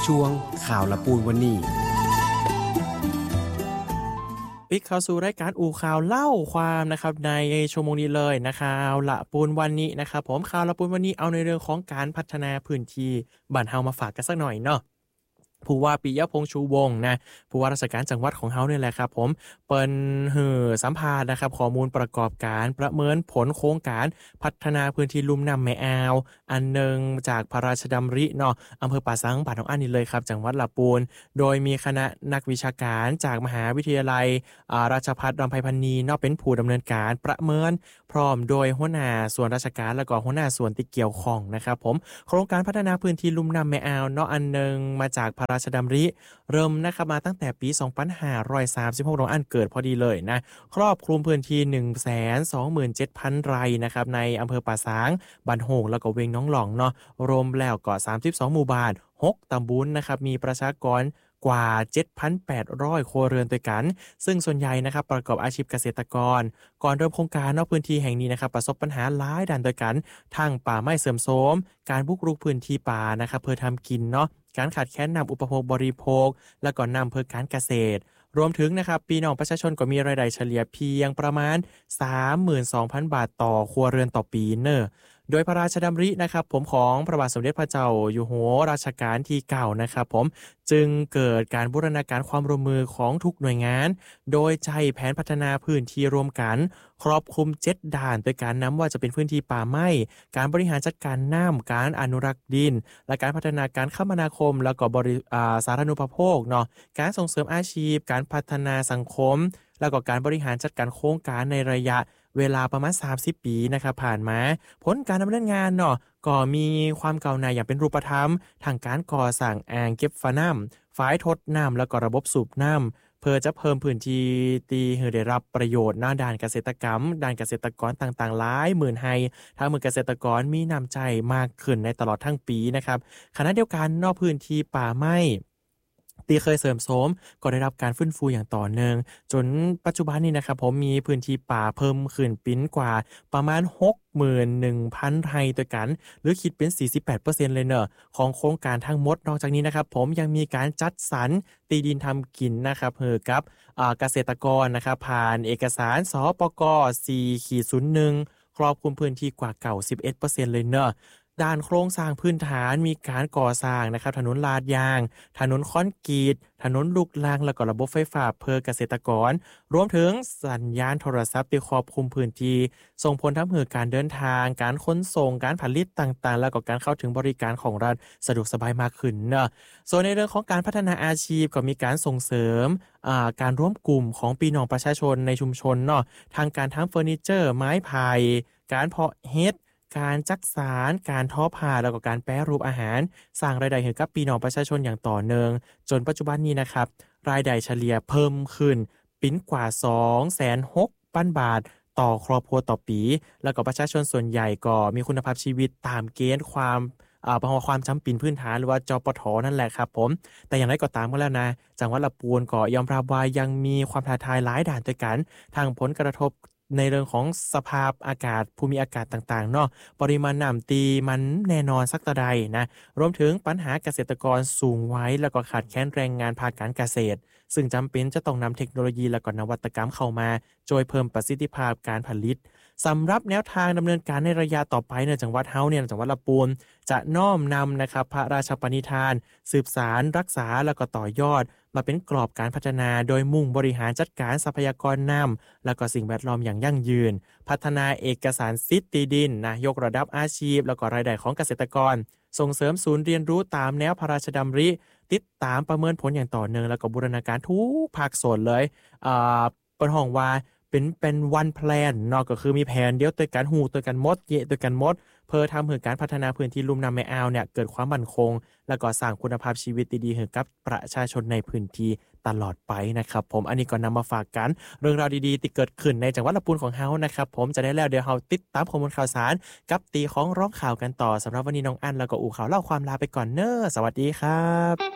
ช่วงข่าวละปูนวันนี้ปิกเข้าสู่รายการอู่ข่าวเล่าความนะครับในชั่วโมงนี้เลยนะครับละปูนวันนี้นะครับผมข่าวละปูนวันนี้เอาในเรื่องของการพัฒนาพื้นที่บ้านเฮามาฝากกันสักหน่อยเนาะผู้ว่าปิยพงษ์ชูวงศ์นะผู้ว่าราชการจังหวัดของเฮาเนี่ยแหละครับผมเปิ้นสัมภาษณ์นะครับข้อมูลประกอบการประเมินผลโครงการพัฒนาพื้นที่ลุ่มน้ำแม่อาวอันหนึ่งจากพระราชดำริเนาะอำเภอป่าซังบ้านของอันนี้เลยครับจังหวัดลำพูนโดยมีคณะนักวิชาการจากมหาวิทยาลัยราชภัฏลำไพพรรณีเนาะเป็นผู้ดำเนินการประเมินพร้อมโดยหัวหน้าส่วนราชการและก็หัวหน้าส่วนที่เกี่ยวข้องนะครับผมโครงการพัฒนาพื้นที่ลุ่มน้ำแม่อาวเนาะอันหนึ่งมาจากพระราชดำริเริ่มนะครับมาตั้งแต่ปี2536น้องอันเกิดพอดีเลยนะครอบคลุมพื้นที่ 127,000 ไร่นะครับในอำเภอป่าซางบ้านโหงแล้วก็เวงน้องหลองเนาะรวมแล้วก็32หมู่บ้าน6ตำบลนะครับมีประชากรกว่า 7,800 ครัวเรือนด้วยกันซึ่งส่วนใหญ่นะครับประกอบอาชีพเกษตรกรก่อนเริ่มโครงการนอกพื้นที่แห่งนี้นะครับประสบปัญหาหลายด้านด้วยกันทั้งป่าไม้เสื่อมโทรมการบุกรุกพื้นที่ป่านะครับเพื่อทำกินเนาะการขาดแคลนน้ำอุปโภคบริโภคและก็น้ำเพื่อการเกษตรรวมถึงนะครับพี่น้องประชาชนก็มีรายได้เฉลี่ยเพียงประมาณ 32,000 บาทต่อครัวเรือนต่อปีเนอะโดยพระราชดำรินะครับผมของพระบาทสมเด็จพระเจ้าอยู่หัวรัชกาลที่9นะครับผมจึงเกิดการบูรณาการความร่วมมือของทุกหน่วยงานโดยใช้แผนพัฒนาพื้นที่รวมกันครอบคลุม7ด้านโดยการนำว่าจะเป็นพื้นที่ป่าไม้การบริหารจัดการน้ำการอนุรักษ์ดินและการพัฒนาการคมนาคมแล้วก็สาธารณูปโภคเนาะการส่งเสริมอาชีพการพัฒนาสังคมแล้วก็การบริหารจัดการโครงการในระยะเวลาประมาณ30ปีนะครับผ่านมาผลการดำเนินงานเนาะก็มีความก้าวหน้าอย่างเป็นรูปธรรมทางการก่อสร้างอ่างเก็บฝาน้ำฝายทดน้ำแล้วก็ระบบสูบน้ำเพื่อจะเพิ่มพื้นที่ที่ให้ได้รับประโยชน์ด้านเกษตรกรรมด้านเกษตรกรต่างๆหลายหมื่นให้ทางมือเกษตรกรมีน้ำใจมากขึ้นในตลอดทั้งปีนะครับขณะเดียวกันนอกพื้นที่ป่าไม้ที่เคยเสริมโทรมก็ได้รับการฟื้นฟูอย่างต่อเนื่องจนปัจจุบันนี้นะครับผมมีพื้นที่ป่าเพิ่มขึ้นปิ้นกว่าประมาณ 61,000 ไร่ด้วยกันหรือคิดเป็น 48% เลยเนอะของโครงการทั้งหมดนอกจากนี้นะครับผมยังมีการจัดสรรตีดินทำกินนะครับให้กับเกษตรกรนะครับผ่านเอกสารสปก4-01ครอบคลุมพื้นที่กว่า91% เลยเนอะด้านโครงสร้างพื้นฐานมีการก่อสร้างนะครับถนนลาดยางถนนคอนกรีตถนนลูกรังแล้วก็ระบบไฟฟ้าเพื่อเกษตรกรรวมถึงสัญญาณโทรศัพท์ที่ครอบคลุมพื้นที่ส่งผลทำให้การเดินทางการขนส่งการผลิตต่างๆแล้วก็การเข้าถึงบริการของรัฐสะดวกสบายมากขึ้นเนอะส่วนในเรื่องของการพัฒนาอาชีพก็มีการส่งเสริมการร่วมกลุ่มของพี่น้องประชาชนในชุมชนเนาะทางการทำเฟอร์นิเจอร์ไม้ไผ่การเพาะเห็ดการจักสานการทอผ้าแล้วก็การแปรรูปอาหารสร้างรายได้ให้กับพี่น้องประชาชนอย่างต่อเนื่องจนปัจจุบันนี้นะครับรายได้เฉลี่ยเพิ่มขึ้นปิ้นกว่า 260,000 บาทต่อครอบครัวต่อปีแล้วก็ประชาชนส่วนใหญ่ก็มีคุณภาพชีวิตตามเกณฑ์ความจำเป็นพื้นฐานหรือว่าจปทนั่นแหละครับผมแต่อย่างไรก็ตามก็แล้วนะจังหวัดลำพูนก็ยอมรับว่ายังมีความท้าทายหลายด้านด้วยกันทางผลกระทบในเรื่องของสภาพอากาศภูมิอากาศต่างๆเนาะปริมาณน้ำตีมันแน่นอนสักตะใดนะรวมถึงปัญหาเกษตรกรสูงไว้แล้วก็ขาดแคลนแรงงานภาคการเกษตรซึ่งจำเป็นจะต้องนำเทคโนโลยีและก็นวัตกรรมเข้ามาช่วยเพิ่มประสิทธิภาพการผลิตสำหรับแนวทางดำเนินการในระยะต่อไปในจังหวัดเฮาเนี่ยจังหวัดลำพูนจะน้อมนำนะครับพระราชปณิธานสืบสารรักษาแล้วก็ต่อยอดมาเป็นกรอบการพัฒนาโดยมุ่งบริหารจัดการทรัพยากรน้ำและก็สิ่งแวดล้อมอย่างยั่งยืนพัฒนาเอกสารสิทธิ์ที่ดินนะยกระดับอาชีพแล้วก็รายได้ของเกษตรกรส่งเสริมศูนย์เรียนรู้ตามแนวพระราชดำริติดตามประเมินผลอย่างต่อเนื่องแล้วก็บูรณาการทุกภาคส่วนเลยเปิดห้องว่าเป็นวันแพลนเนาะก็คือมีแผนเดียวตัวกันหูตัวกันหมดเยตัวกันหมดเพื่อทำให้การพัฒนาพื้นที่ลุ่มน้ำแม่อาวเนี่ยเกิดความมั่นคงแล้วก็สร้างคุณภาพชีวิตดีๆให้กับประชาชนในพื้นที่ตลอดไปนะครับผมอันนี้ก็นำมาฝากกันเรื่องราวดีๆที่เกิดขึ้นในจังหวัดลำพูนของเฮานะครับผมจะได้แล้วเดี๋ยวเฮาติดตามข้อมูลข่าวสารกับตีของร้องข่าวกันต่อสำหรับวันนี้น้องอั้นแล้วก็อู่ข่าวเล่าความลาไปก่อนเน้อสวัสดีครับ